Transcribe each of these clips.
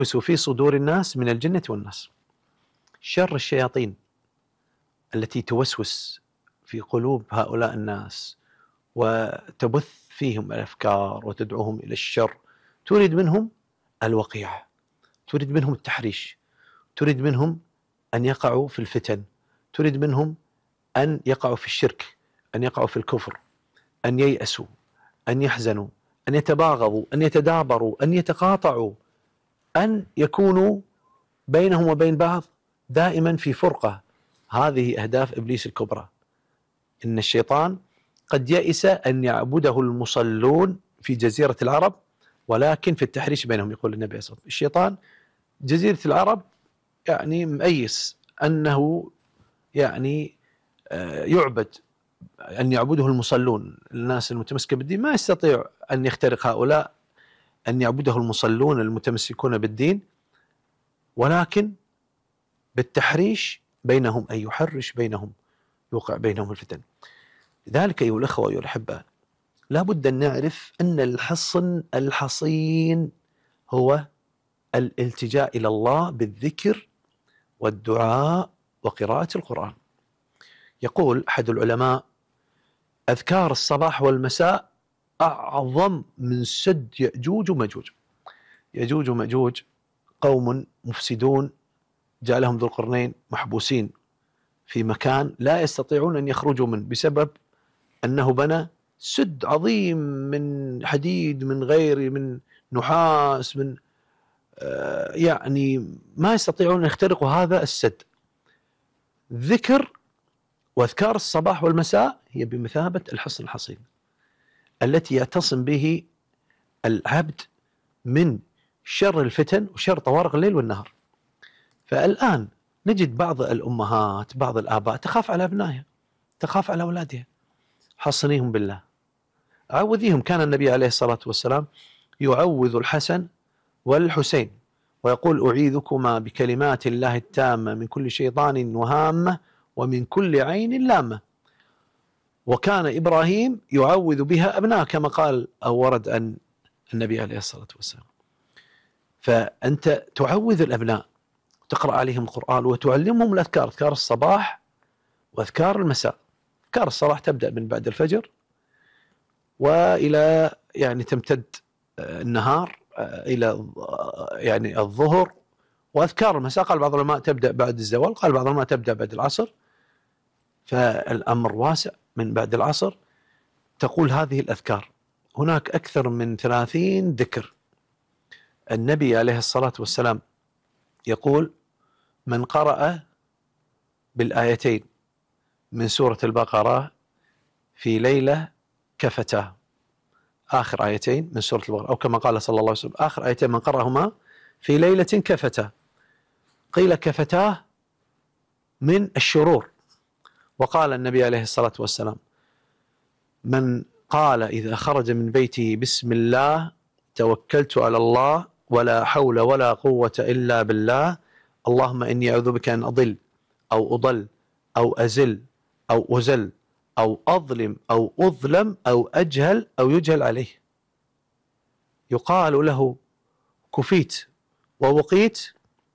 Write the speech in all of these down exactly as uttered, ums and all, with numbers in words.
في صدور الناس من الجنة والناس. شر الشياطين التي توسوس في قلوب هؤلاء الناس وتبث فيهم الأفكار وتدعوهم إلى الشر، تريد منهم الوقيعة، تريد منهم التحريش، تريد منهم أن يقعوا في الفتن، تريد منهم أن يقعوا في الشرك، أن يقعوا في الكفر، أن ييأسوا، أن يحزنوا، أن يتباغضوا، أن يتدابروا، أن يتقاطعوا، أن يكونوا بينهم وبين بعض دائما في فرقة. هذه أهداف إبليس الكبرى. إن الشيطان قد يئس أن يعبده المصلون في جزيرة العرب، ولكن في التحريش بينهم. يقول النبي صلى الله عليه وسلم الشيطان جزيرة العرب يعني مأيس أنه يعني يعبد، أن يعبده المصلون. الناس المتمسكة بالدين ما يستطيع أن يخترق هؤلاء، أن يعبده المصلون المتمسكون بالدين، ولكن بالتحريش بينهم، أن يحرش بينهم، يوقع بينهم الفتن. لذلك أيها الأخوة أيها الأحبة، لا بد أن نعرف أن الحصن الحصين هو الالتجاء إلى الله بالذكر والدعاء وقراءة القرآن. يقول أحد العلماء: أذكار الصباح والمساء أعظم من سد يأجوج ومأجوج. يأجوج ومأجوج قوم مفسدون جعلهم ذو القرنين محبوسين في مكان لا يستطيعون أن يخرجوا منه بسبب أنه بنى سد عظيم من حديد، من غير من نحاس، من آه يعني ما يستطيعون أن يخترقوا هذا السد. ذكر وأذكار الصباح والمساء هي بمثابة الحصن الحصين التي يعتصم به العبد من شر الفتن وشر طوارق الليل والنهار. فالآن نجد بعض الأمهات، بعض الآباء تخاف على أبنائها، تخاف على أولادها. حصنيهم بالله، عوذيهم. كان النبي عليه الصلاة والسلام يعوذ الحسن والحسين ويقول: أعيذكما بكلمات الله التامة من كل شيطان وهامة ومن كل عين لامة. وكان إبراهيم يعوذ بها أبناء كما قال أو ورد عن النبي عليه الصلاة والسلام. فأنت تعوذ الأبناء، تقرأ عليهم القرآن وتعلمهم الأذكار، أذكار الصباح وأذكار المساء. أذكار الصباح تبدأ من بعد الفجر وإلى يعني تمتد النهار إلى يعني الظهر. وأذكار المساء قال بعض العلماء تبدأ بعد الزوال، قال بعض العلماء تبدأ بعد العصر. فالأمر واسع. من بعد العصر تقول هذه الأذكار. هناك أكثر من ثلاثين ذكر. النبي عليه الصلاة والسلام يقول: من قرأ بالآيتين من سورة البقرة في ليلة كفتاه. آخر آيتين من سورة البقرة، أو كما قال صلى الله عليه وسلم: آخر آيتين من قرأهما في ليلة كفتاه. قيل كفتاه من الشرور. وقال النبي عليه الصلاة والسلام: من قال إذا خرج من بيته بسم الله توكلت على الله ولا حول ولا قوة إلا بالله، اللهم إني أعوذ بك أن أضل أو أضل أو أزل أو أزل أو أظلم أو أظلم أو أجهل أو يجهل عليه، يقال له: كفيت ووقيت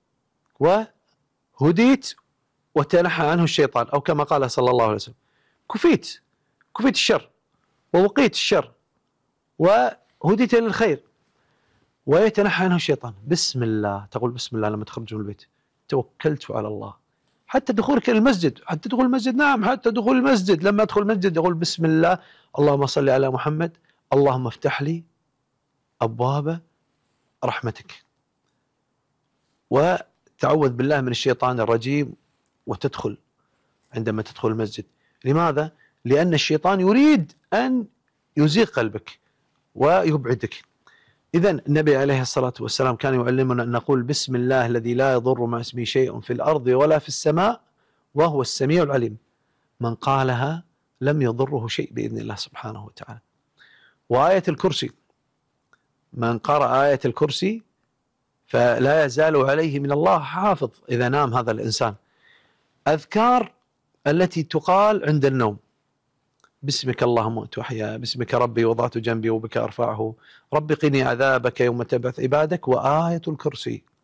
وهديت وتنحى عنه الشيطان، أو كما قال صلى الله عليه وسلم: كفيت كفيت الشر ووقيت الشر وهديت للخير ويتنحى عنه الشيطان. بسم الله، تقول بسم الله لما تخرج من البيت. توكلت على الله. حتى دخولك إلى المسجد، حتى دخول المسجد، نعم حتى دخول المسجد، لما أدخل المسجد يقول بسم الله، اللهم صل على محمد، اللهم افتح لي أبواب رحمتك. وتعوذ بالله من الشيطان الرجيم وتدخل عندما تدخل المسجد. لماذا؟ لأن الشيطان يريد أن يزيغ قلبك ويبعدك. إذن النبي عليه الصلاة والسلام كان يعلمنا أن نقول بسم الله الذي لا يضر مع اسمه شيء في الأرض ولا في السماء وهو السميع العليم. من قالها لم يضره شيء بإذن الله سبحانه وتعالى. وآية الكرسي، من قرأ آية الكرسي فلا يزال عليه من الله حافظ إذا نام هذا الإنسان. أذكار التي تقال عند النوم: باسمك اللهم مت وحيا، باسمك ربي وضعت جنبي وبك أرفعه، رب قني عذابك يوم تبعث عبادك، وآية الكرسي.